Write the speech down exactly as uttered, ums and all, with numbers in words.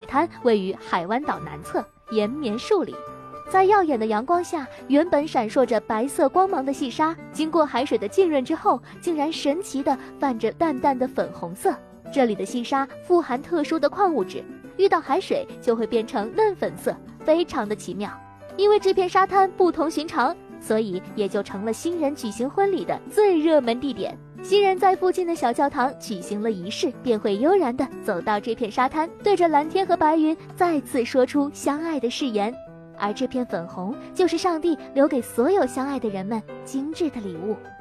滩位于海湾岛南侧，延绵数里。在耀眼的阳光下，原本闪烁着白色光芒的细沙，经过海水的浸润之后，竟然神奇地泛着淡淡的粉红色。这里的细沙富含特殊的矿物质，遇到海水就会变成嫩粉色，非常的奇妙。因为这片沙滩不同寻常，所以也就成了新人举行婚礼的最热门地点。新人在附近的小教堂举行了仪式，便会悠然地走到这片沙滩，对着蓝天和白云再次说出相爱的誓言。而这片粉红就是上帝留给所有相爱的人们精致的礼物。